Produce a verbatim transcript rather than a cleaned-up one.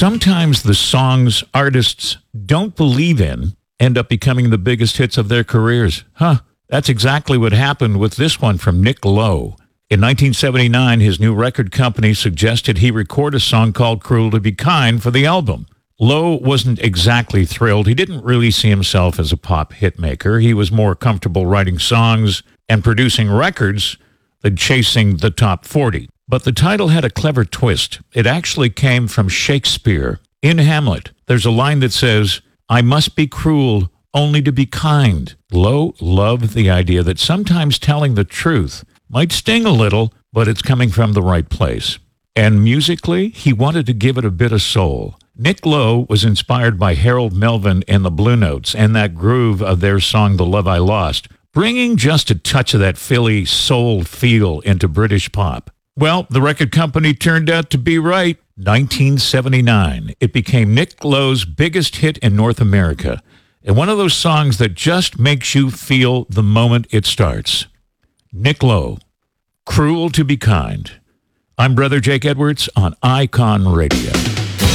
Sometimes the songs artists don't believe in end up becoming the biggest hits of their careers. Huh, that's exactly what happened with this one from Nick Lowe. In nineteen seventy-nine, his new record company suggested he record a song called Cruel to Be Kind for the album. Lowe wasn't exactly thrilled. He didn't really see himself as a pop hitmaker. He was more comfortable writing songs and producing records than chasing the top forty. But the title had a clever twist. It actually came from Shakespeare. In Hamlet, there's a line that says, "I must be cruel only to be kind." Lowe loved the idea that sometimes telling the truth might sting a little, but it's coming from the right place. And musically, he wanted to give it a bit of soul. Nick Lowe was inspired by Harold Melvin and the Blue Notes and that groove of their song The Love I Lost, bringing just a touch of that Philly soul feel into British pop. Well, the record company turned out to be right. nineteen seventy-nine, it became Nick Lowe's biggest hit in North America, and one of those songs that just makes you feel the moment it starts. Nick Lowe, Cruel to Be Kind. I'm Brother Jake Edwards on Icon Radio.